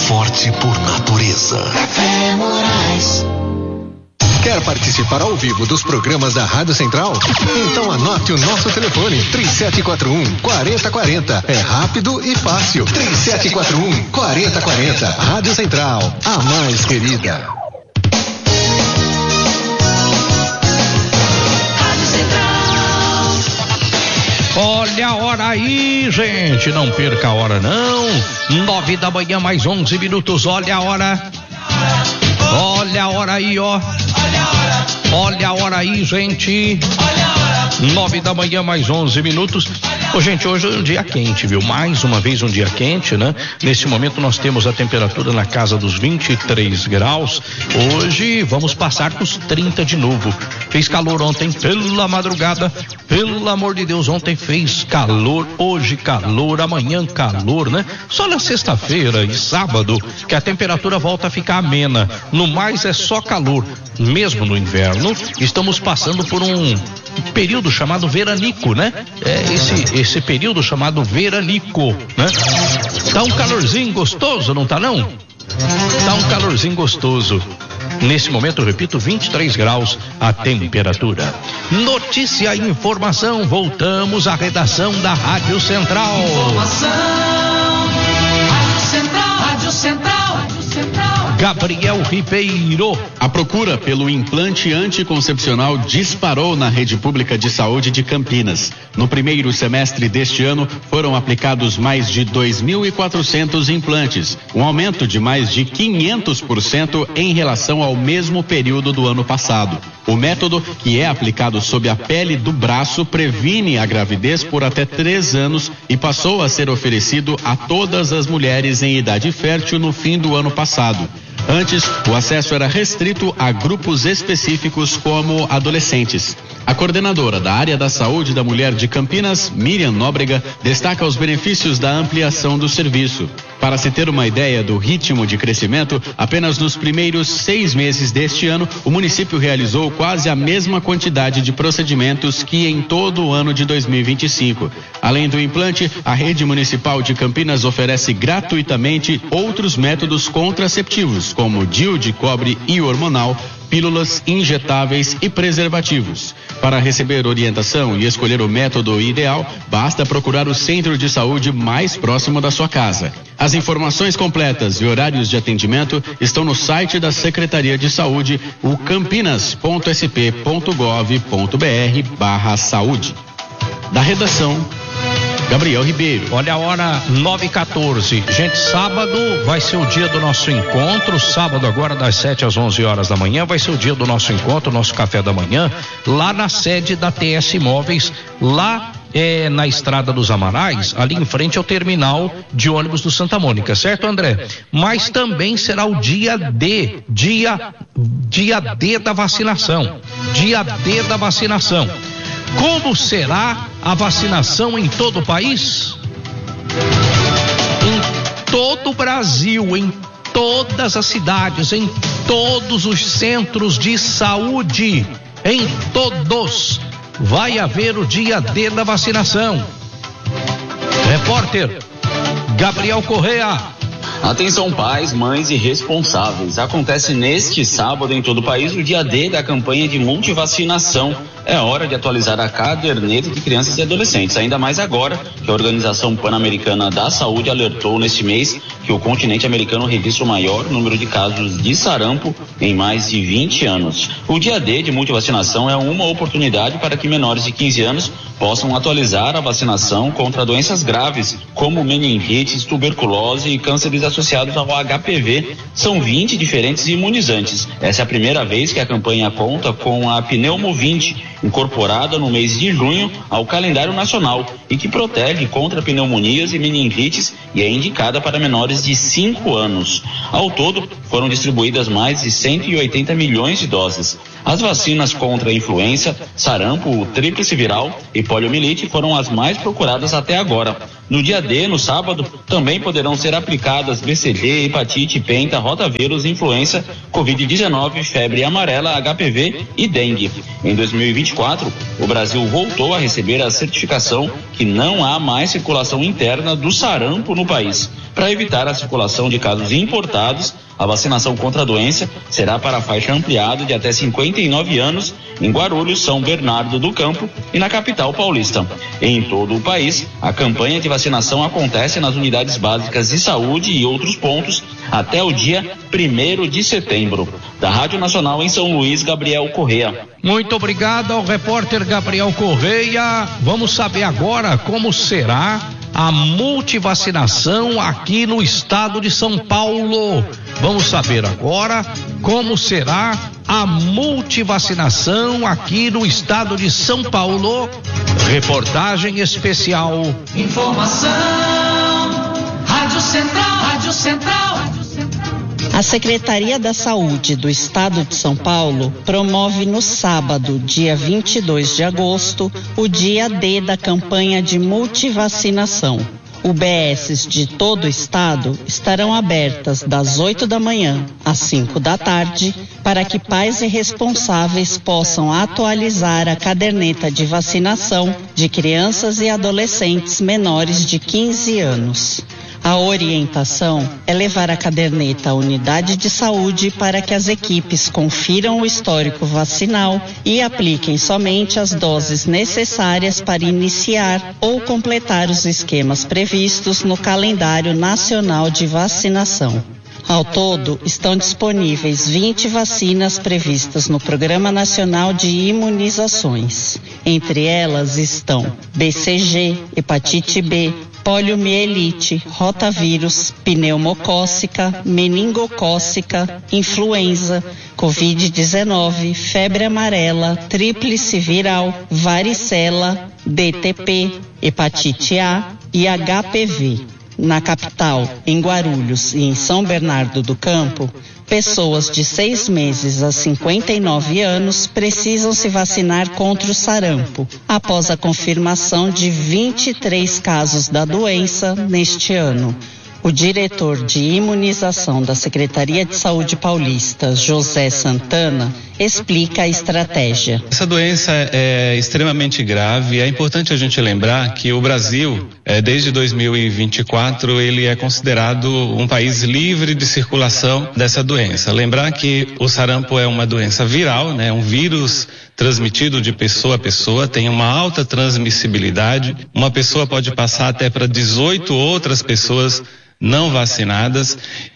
forte por natureza. Café Moraes. Quer participar ao vivo dos programas da Rádio Central? Então anote o nosso telefone, 3741-4040. É rápido e fácil. 3741-4040. Rádio Central, a mais querida. Rádio Central. Olha a hora aí, gente. Não perca a hora, não. 9 da manhã, mais 11 minutos. Olha a hora. Olha a hora aí, ó. Olha a hora aí, gente. 9 da manhã, mais 11 minutos. Ô, gente, hoje é um dia quente, viu? Mais uma vez um dia quente, né? Nesse momento nós temos a temperatura na casa dos 23 graus. Hoje vamos passar dos 30 de novo. Fez calor ontem pela madrugada. Pelo amor de Deus, ontem fez calor. Hoje calor, amanhã calor, né? Só na sexta-feira e sábado que a temperatura volta a ficar amena. No mais é só calor. Mesmo no inverno, estamos passando por um período chamado veranico, né? Esse período chamado veranico, né? Tá um calorzinho gostoso, não tá não? Tá um calorzinho gostoso. Nesse momento, eu repito, 23 graus a temperatura. Notícia e informação, voltamos à redação da Rádio Central. Informação, Rádio Central, Rádio Central, Rádio Central. Gabriel Ribeiro. A procura pelo implante anticoncepcional disparou na rede pública de saúde de Campinas. No primeiro semestre deste ano, foram aplicados mais de 2.400 implantes, um aumento de mais de 500% em relação ao mesmo período do ano passado. O método, que é aplicado sob a pele do braço, previne a gravidez por até 3 anos e passou a ser oferecido a todas as mulheres em idade fértil no fim do ano passado. Antes, o acesso era restrito a grupos específicos como adolescentes. A coordenadora da área da saúde da mulher de Campinas, Miriam Nóbrega, destaca os benefícios da ampliação do serviço. Para se ter uma ideia do ritmo de crescimento, apenas nos primeiros 6 meses deste ano, o município realizou quase a mesma quantidade de procedimentos que em todo o ano de 2025. Além do implante, a rede municipal de Campinas oferece gratuitamente outros métodos contraceptivos, como DIU de cobre e hormonal, pílulas injetáveis e preservativos. Para receber orientação e escolher o método ideal, basta procurar o centro de saúde mais próximo da sua casa. As informações completas e horários de atendimento estão no site da Secretaria de Saúde, o campinas.sp.gov.br/saúde. Da redação, Gabriel Ribeiro. Olha a hora, 9h14. Gente, sábado vai ser o dia do nosso encontro. Sábado agora das 7 às 11 horas da manhã vai ser o dia do nosso encontro, nosso café da manhã, lá na sede da TS Imóveis, lá na Estrada dos Amarais, ali em frente ao terminal de ônibus do Santa Mônica, certo, André? Mas também será o dia D da vacinação. Dia D da vacinação. Como será a vacinação em todo o país? Em todo o Brasil, em todas as cidades, em todos os centros de saúde, em todos, vai haver o dia D da vacinação. Repórter Gabriel Correa. Atenção pais, mães e responsáveis. Acontece neste sábado em todo o país o dia D da campanha de multivacinação. É hora de atualizar a caderneta de crianças e adolescentes, ainda mais agora que a Organização Pan-Americana da Saúde alertou neste mês que o continente americano registra o maior número de casos de sarampo em mais de 20 anos. O dia D de multivacinação é uma oportunidade para que menores de 15 anos possam atualizar a vacinação contra doenças graves, como meningites, tuberculose e cânceres associados ao HPV. São 20 diferentes imunizantes. Essa é a primeira vez que a campanha conta com a Pneumo 20, incorporada no mês de junho ao calendário nacional e que protege contra pneumonias e meningites e é indicada para menores de 5 anos. Ao todo, foram distribuídas mais de 180 milhões de doses. As vacinas contra a influenza, sarampo, tríplice viral e poliomielite foram as mais procuradas até agora. No dia D, no sábado, também poderão ser aplicadas BCG, hepatite, penta, rotavírus, influenza, Covid-19, febre amarela, HPV e dengue. Em 2022, 2024, o Brasil voltou a receber a certificação que não há mais circulação interna do sarampo no país. Para evitar a circulação de casos importados, a vacinação contra a doença será para a faixa ampliada de até 59 anos em Guarulhos, São Bernardo do Campo e na capital paulista. Em todo o país, a campanha de vacinação acontece nas unidades básicas de saúde e outros pontos até o dia 1º de setembro. Da Rádio Nacional em São Luís, Gabriel Correia. Muito obrigado ao repórter Gabriel Correia. Vamos saber agora como será a multivacinação aqui no estado de São Paulo. Vamos saber agora como será a multivacinação aqui no estado de São Paulo. Reportagem especial. Informação, Rádio Central, Rádio Central. A Secretaria da Saúde do Estado de São Paulo promove no sábado, dia 22 de agosto, o dia D da campanha de multivacinação. UBSs de todo o estado estarão abertas das 8 da manhã às 5 da tarde para que pais e responsáveis possam atualizar a caderneta de vacinação de crianças e adolescentes menores de 15 anos. A orientação é levar a caderneta à unidade de saúde para que as equipes confiram o histórico vacinal e apliquem somente as doses necessárias para iniciar ou completar os esquemas previstos no calendário nacional de vacinação. Ao todo, estão disponíveis 20 vacinas previstas no Programa Nacional de Imunizações. Entre elas estão BCG, hepatite B, poliomielite, rotavírus, pneumocócica, meningocócica, influenza, Covid-19, febre amarela, tríplice viral, varicela, DTP, hepatite A e HPV. Na capital, em Guarulhos e em São Bernardo do Campo, pessoas de 6 meses a 59 anos precisam se vacinar contra o sarampo, após a confirmação de 23 casos da doença neste ano. O diretor de imunização da Secretaria de Saúde Paulista, José Santana, explica a estratégia. Essa doença é extremamente grave e é importante a gente lembrar que o Brasil, desde 2024, ele é considerado um país livre de circulação dessa doença. Lembrar que o sarampo é uma doença viral, né? Um vírus transmitido de pessoa a pessoa, tem uma alta transmissibilidade. Uma pessoa pode passar até para 18 outras pessoas não vacinadas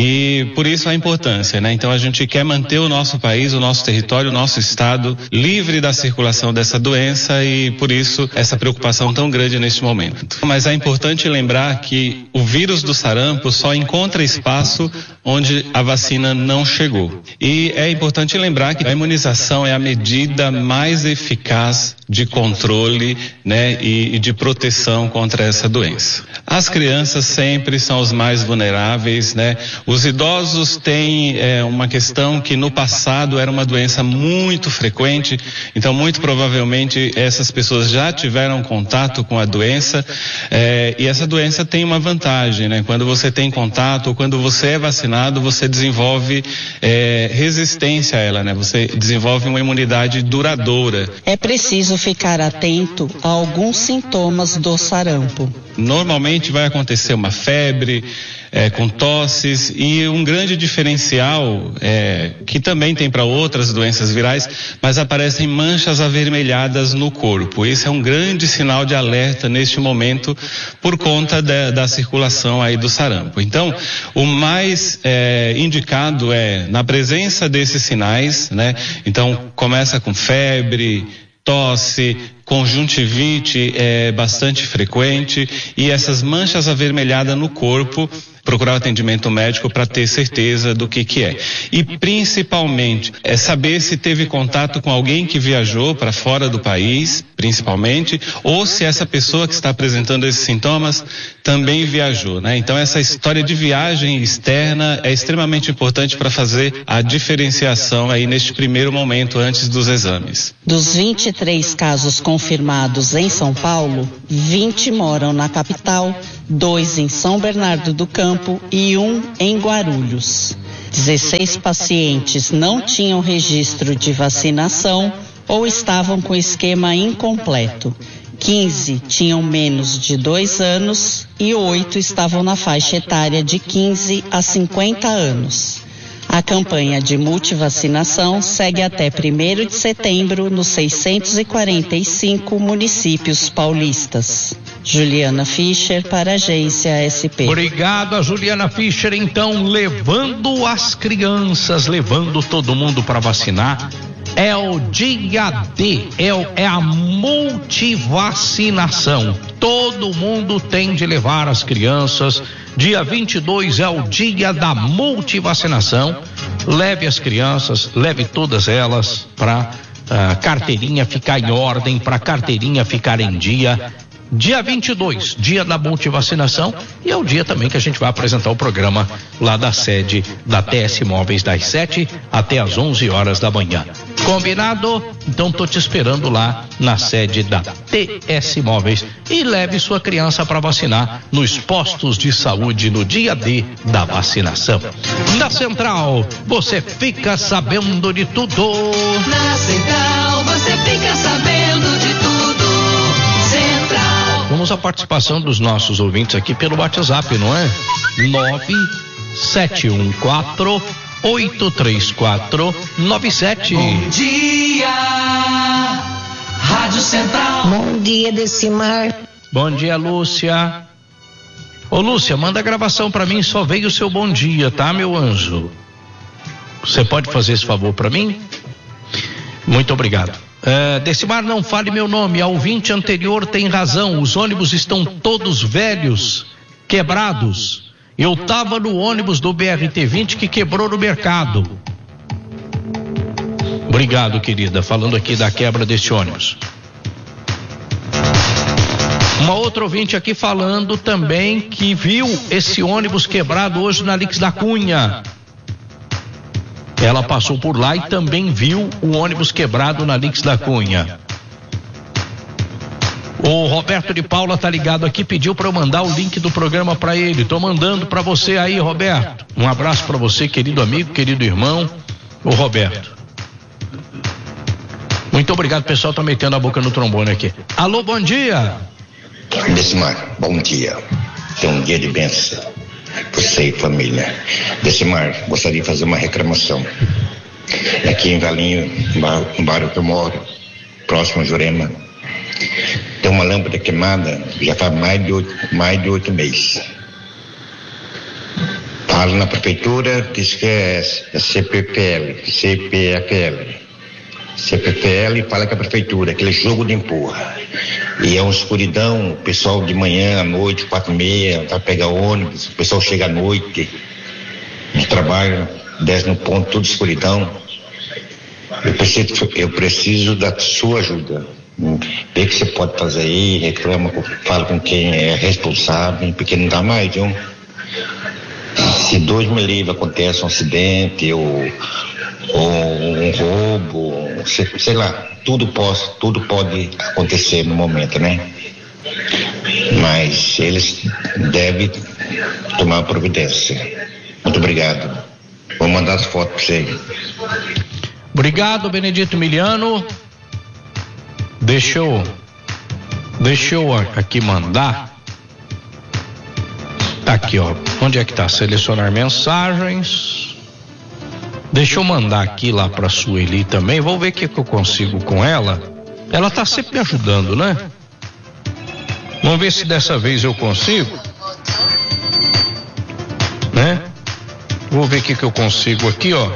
e por isso a importância, né? Então a gente quer manter o nosso país, o nosso território, o nosso estado livre da circulação dessa doença e por isso essa preocupação tão grande neste momento. Mas é importante lembrar que o vírus do sarampo só encontra espaço onde a vacina não chegou. E é importante lembrar que a imunização é a medida mais eficaz de controle, né, e de proteção contra essa doença. As crianças sempre são os mais vulneráveis, né? Os idosos têm uma questão que no passado era uma doença muito frequente, então muito provavelmente essas pessoas já tiveram contato com a doença e essa doença tem uma vantagem, né? Quando você tem contato, quando você é vacinado, você desenvolve resistência a ela, né? Você desenvolve uma imunidade duradoura. É preciso ficar atento a alguns sintomas do sarampo. Normalmente vai acontecer uma febre, com tosses e um grande diferencial que também tem para outras doenças virais, mas aparecem manchas avermelhadas no corpo. Esse é um grande sinal de alerta neste momento por conta da circulação aí do sarampo. Então, o mais indicado é na presença desses sinais, né? Então, começa com febre, tosse, conjuntivite é bastante frequente e essas manchas avermelhadas no corpo, procurar o atendimento médico para ter certeza do que é. E principalmente é saber se teve contato com alguém que viajou para fora do país, principalmente, ou se essa pessoa que está apresentando esses sintomas também viajou, né? Então essa história de viagem externa é extremamente importante para fazer a diferenciação aí neste primeiro momento antes dos exames. Dos 23 casos confirmados em São Paulo, 20 moram na capital, 2 em São Bernardo do Campo e 1 em Guarulhos. 16 pacientes não tinham registro de vacinação, ou estavam com esquema incompleto. 15 tinham menos de 2 anos e 8 estavam na faixa etária de 15 a 50 anos. A campanha de multivacinação segue até 1º de setembro nos 645 municípios paulistas. Juliana Fischer para a Agência SP. Obrigado a Juliana Fischer, então, levando as crianças, levando todo mundo para vacinar. É o dia D, é a multivacinação. Todo mundo tem de levar as crianças. Dia 22 é o dia da multivacinação. Leve as crianças, leve todas elas para carteirinha ficar em ordem, para carteirinha ficar em dia. Dia 22, dia da multivacinação, e é o dia também que a gente vai apresentar o programa lá da sede da TS Móveis das 7 até as 11 horas da manhã. Combinado? Então tô te esperando lá na sede da TS Móveis e leve sua criança para vacinar nos postos de saúde no dia D da vacinação. Na Central, você fica sabendo de tudo. Na Central, você fica sabendo de tudo. Central. Vamos à participação dos nossos ouvintes aqui pelo WhatsApp, não é? 971483497. Bom dia, Rádio Central. Bom dia, Decimar. Bom dia, Lúcia. Ô, Lúcia, manda a gravação pra mim, só veio o seu bom dia, tá, meu anjo? Você pode fazer esse favor pra mim? Muito obrigado. Decimar, não fale meu nome, a ouvinte anterior tem razão, os ônibus estão todos velhos, quebrados. Eu tava no ônibus do BRT-20 que quebrou no mercado. Obrigado, querida, falando aqui da quebra desse ônibus. Uma outra ouvinte aqui falando também que viu esse ônibus quebrado hoje na Lix da Cunha. Ela passou por lá e também viu o ônibus quebrado na Lix da Cunha. O Roberto de Paula tá ligado aqui, pediu para eu mandar o link do programa para ele. Tô mandando para você aí, Roberto. Um abraço para você, querido amigo, querido irmão, o Roberto. Muito obrigado, pessoal, tá metendo a boca no trombone aqui. Alô, bom dia. Decimar, bom dia. Tem um dia de bênção. Você e família. Decimar, gostaria de fazer uma reclamação. Aqui em Valinho, no bairro que eu moro, próximo a Jurema, tem uma lâmpada queimada já faz mais de 8 meses. Falo na prefeitura, diz que é CPFL fala que é a prefeitura, aquele jogo de empurra. E é uma escuridão, o pessoal de manhã, à noite, 4h30, vai pegar ônibus, o pessoal chega à noite, de trabalho, desce no ponto, tudo escuridão. Eu preciso da sua ajuda. Vê o que você pode fazer aí, reclama, fala com quem é responsável, porque não dá mais, viu? Se Deus me livre, acontece um acidente ou um roubo, sei lá, tudo pode acontecer no momento, né? Mas eles devem tomar providência. Muito obrigado. Vou mandar as fotos para você. Obrigado, Benedito Miliano. Deixa eu aqui mandar. Tá aqui, ó. Onde é que tá? Selecionar mensagens. Deixa eu mandar aqui lá pra Sueli também. Vou ver o que eu consigo com ela. Ela tá sempre me ajudando, né? Vamos ver se dessa vez eu consigo. Né? Vou ver o que eu consigo aqui, ó.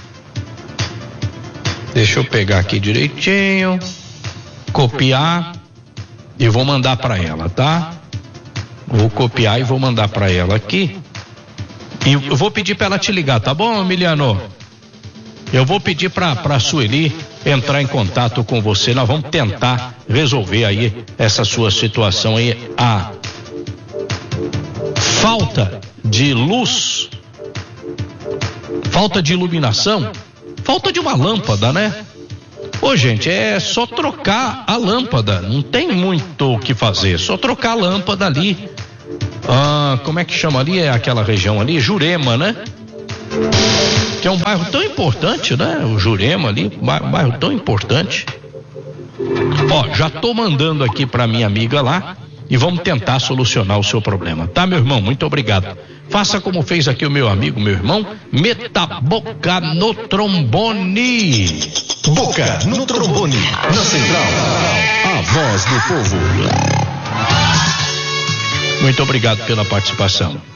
Deixa eu pegar aqui direitinho. Copiar. E vou mandar pra ela, tá? Vou copiar e vou mandar pra ela aqui. E eu vou pedir pra ela te ligar, tá bom, Emiliano? Eu vou pedir pra Sueli entrar em contato com você. Nós vamos tentar resolver aí essa sua situação aí. A falta de luz, falta de iluminação, falta de uma lâmpada, né? Ô, gente, é só trocar a lâmpada, não tem muito o que fazer, só trocar a lâmpada ali. Como é que chama ali? É aquela região ali, Jurema, né? Que é um bairro tão importante, né? O Jurema ali, um bairro tão importante. Ó, já tô mandando aqui pra minha amiga lá e vamos tentar solucionar o seu problema, tá, meu irmão? Muito obrigado. Faça como fez aqui o meu amigo, meu irmão, meta a boca no trombone. Boca no trombone, na Central, a voz do povo. Muito obrigado pela participação.